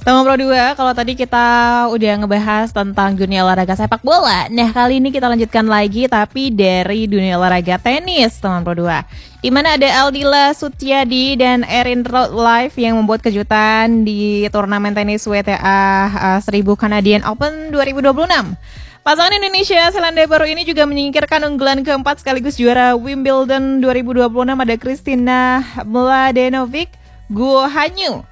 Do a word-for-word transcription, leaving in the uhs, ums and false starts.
Teman Pro dua, kalau tadi kita udah ngebahas tentang dunia olahraga sepak bola. Nah, kali ini kita lanjutkan lagi tapi dari dunia olahraga tenis, teman Pro dua. Di mana ada Aldila Sutyadi dan Erin Routliffe yang membuat kejutan di turnamen tenis W T A uh, seribu Canadian Open dua ribu dua puluh enam. Pasangan Indonesia Selandia Baru ini juga menyingkirkan unggulan keempat sekaligus juara Wimbledon dua ribu dua puluh enam ada Kristina Mladenovic Guo Hanyu